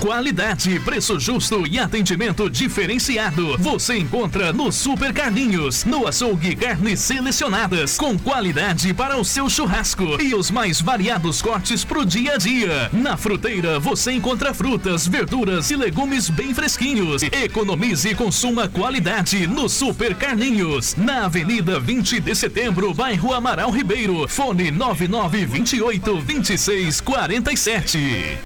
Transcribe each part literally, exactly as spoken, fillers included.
Qualidade, preço justo e atendimento diferenciado. Você encontra no Super Carlinhos, no açougue carnes selecionadas, com qualidade para o seu churrasco e os mais variados cortes pro dia a dia. Na Fruteira você encontra frutas, verduras e legumes bem fresquinhos. Economize e consuma qualidade no Super Carlinhos, na Avenida vinte de Setembro, bairro Amaral Ribeiro. Fone nove nove dois oito, dois seis quatro sete.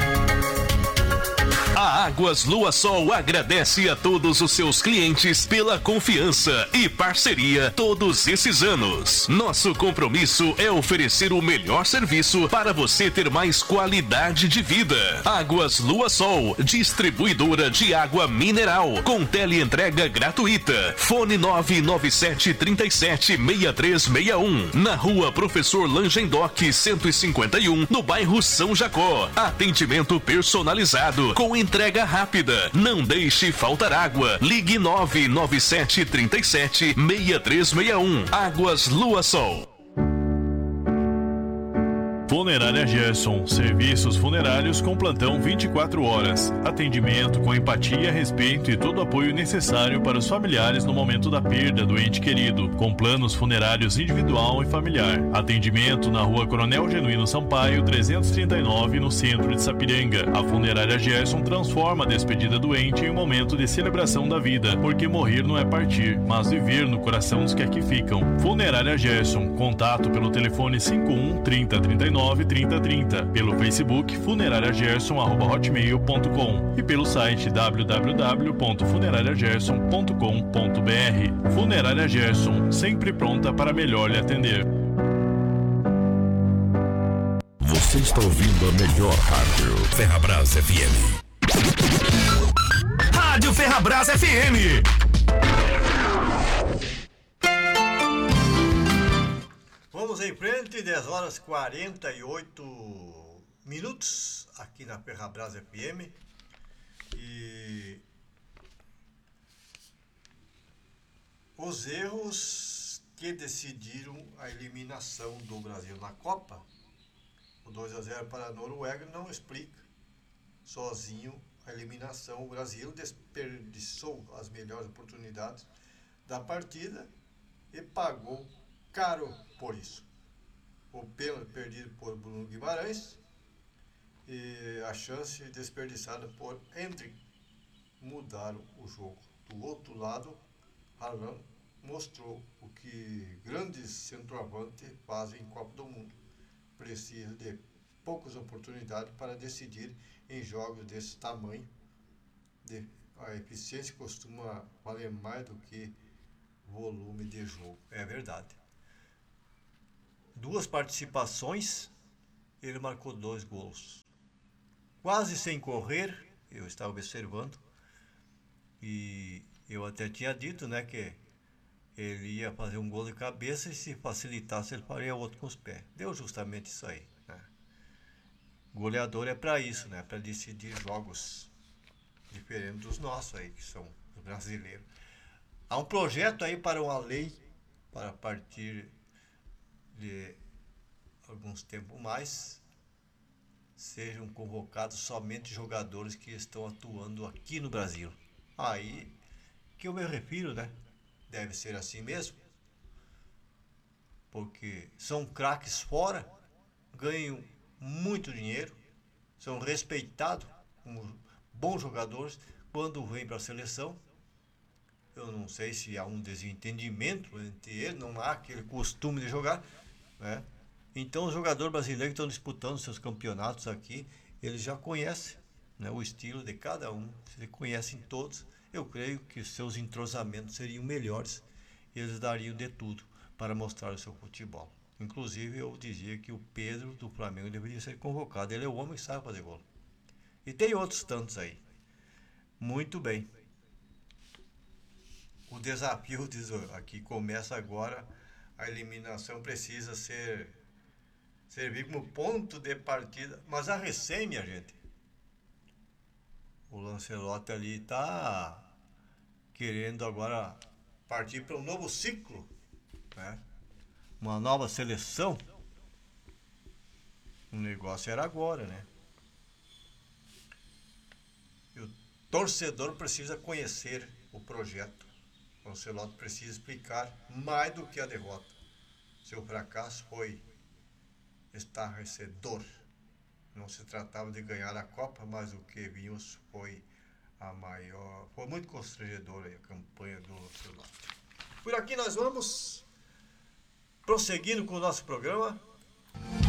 A Águas Lua Sol agradece a todos os seus clientes pela confiança e parceria todos esses anos. Nosso compromisso é oferecer o melhor serviço para você ter mais qualidade de vida. Águas Lua Sol, distribuidora de água mineral, com teleentrega gratuita. Fone nove nove sete, três sete, seis três seis um. Na rua Professor Langendoc, cento e cinquenta e um, no bairro São Jacó. Atendimento personalizado, com entrega rápida. Não deixe faltar água. Ligue nove nove sete, três sete, seis três seis um. Águas Lua Sol. Funerária Gerson, serviços funerários com plantão vinte e quatro horas, atendimento com empatia, respeito e todo o apoio necessário para os familiares no momento da perda do ente querido, com planos funerários individual e familiar. Atendimento na rua Coronel Genuíno Sampaio, trezentos e trinta e nove, no centro de Sapiranga. A Funerária Gerson transforma a despedida do ente em um momento de celebração da vida, porque morrer não é partir, mas viver no coração dos que aqui ficam. Funerária Gerson, contato pelo telefone cinquenta e um, trinta, trinta e nove, trinta, trinta, pelo Facebook funerariagerson arroba hotmail ponto com e pelo site w w w ponto funerária gerson ponto com ponto b r. Funerária Gerson, sempre pronta para melhor lhe atender. Você está ouvindo a melhor rádio, Ferrabras F M. Rádio Ferrabras F M. Vamos em frente, dez horas e quarenta e oito minutos aqui na Ferrabras F M. E os erros que decidiram a eliminação do Brasil na Copa, o dois a zero para a Noruega, não explica sozinho a eliminação. O Brasil desperdiçou as melhores oportunidades da partida e pagou caro por isso. O pênalti perdido por Bruno Guimarães e a chance desperdiçada por Hendrick mudaram o jogo. Do outro lado, Haaland mostrou o que grandes centroavantes fazem em Copa do Mundo. Precisa de poucas oportunidades para decidir em jogos desse tamanho. De, a eficiência costuma valer mais do que volume de jogo. É verdade. Duas participações, ele marcou dois gols. Quase sem correr, eu estava observando, e eu até tinha dito, né, que ele ia fazer um gol de cabeça e se facilitasse ele faria outro com os pés. Deu justamente isso aí, né? Goleador é para isso, né, para decidir jogos diferentes dos nossos aí, que são os brasileiros. Há um projeto aí para uma lei para partir de alguns tempos mais sejam convocados somente jogadores que estão atuando aqui no Brasil. Aí que eu me refiro, né? Deve ser assim mesmo, porque são craques fora, ganham muito dinheiro, são respeitados como bons jogadores. Quando vêm para a seleção, eu não sei se há um desentendimento entre eles, não há aquele costume de jogar, né? Então os jogadores brasileiros que estão disputando seus campeonatos aqui, eles já conhecem, né, o estilo de cada um, se conhecem todos. Eu creio que os seus entrosamentos seriam melhores e eles dariam de tudo para mostrar o seu futebol. Inclusive eu dizia que o Pedro do Flamengo deveria ser convocado, ele é o homem que sabe fazer gol. E tem outros tantos aí. Muito bem. O desafio, diz aqui, começa agora. A eliminação precisa ser servir como ponto de partida. Mas a recém, minha gente, o Lancelotti ali está querendo agora partir para um novo ciclo, né? Uma nova seleção. O negócio era agora, né? torcedor precisa conhecer o projeto. O Ancelotti precisa explicar mais do que a derrota. Seu fracasso foi estarrecedor. Não se tratava de ganhar a Copa, mas o que vimos foi a maior... Foi muito constrangedora a campanha do Ancelotti. Por aqui nós vamos prosseguindo com o nosso programa.